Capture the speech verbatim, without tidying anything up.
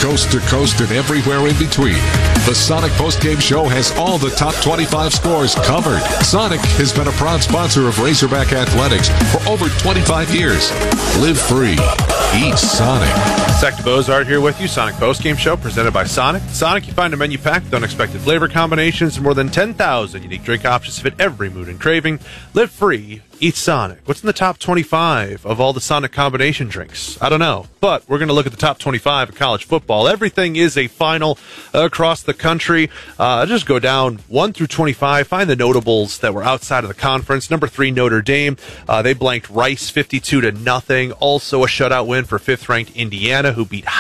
coast to coast and everywhere in between. The Sonic Postgame Show has all the top twenty-five scores covered. Sonic has been a proud sponsor of Razorback Athletics for over twenty-five years. Live free. Eat Sonic. Zach DeBozart here with you. Sonic Postgame Show presented by Sonic. Sonic, you find a menu packed with unexpected flavor combinations and more than ten thousand unique drink options to fit every mood and craving. Live free. Eat Sonic. What's in the top twenty-five of all the Sonic combination drinks? I don't know. But we're going to look at the top twenty-five of college football. Everything is a final across the country. Uh, just go down one through twenty-five. Find the notables that were outside of the conference. Number three, Notre Dame. Uh, they blanked Rice fifty-two to nothing. Also a shutout win for fifth-ranked Indiana, who beat